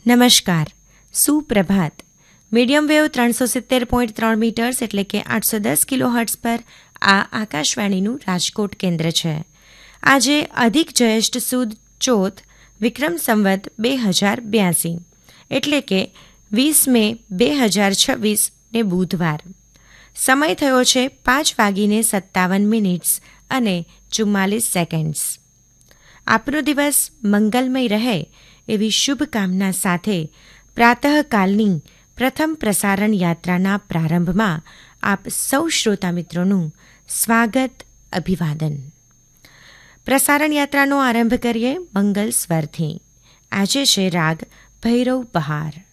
નમસ્કાર, સુપ્રભાત. Medium wave 370.3 metres એટલે કે 810 કિલોહર્ટ્ઝ પર આ આકાશવાણીનું રાજકોટ કેન્દ્ર છે. આજે અધિક જ્યેષ્ઠ સુદ ચોથ વિક્રમ સંવત 2082 એટલે કે 20 મે 2026 ને બુધવાર. સમય થયો છે 5:57 અને 44 સેકન્ડ્સ. આપનો દિવસ મંગલમય રહે એવી શુભકામના સાથે પ્રાતઃકાલની પ્રથમ પ્રસારણ યાત્રાના પ્રારંભમાં આપ સૌ શ્રોતા મિત્રોનું સ્વાગત, અભિવાદન. પ્રસારણ યાત્રાનો આરંભ કરીએ મંગલ સ્વરથી. આજે છે રાગ ભૈરવ બહાર.